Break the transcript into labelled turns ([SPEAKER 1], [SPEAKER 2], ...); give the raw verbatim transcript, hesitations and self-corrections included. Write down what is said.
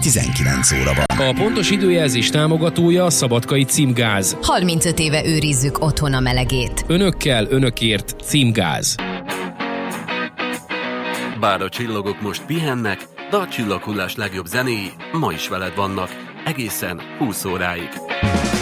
[SPEAKER 1] tizenkilenc óra van.
[SPEAKER 2] A pontos időjelzés támogatója a Szabadkai Címgáz.
[SPEAKER 3] harmincöt éve őrizzük otthon a melegét.
[SPEAKER 2] Önökkel, önökért Címgáz.
[SPEAKER 4] Bár a csillagok most pihennek, de a csillaghullás legjobb zenéi ma is veled vannak, egészen húsz óráig.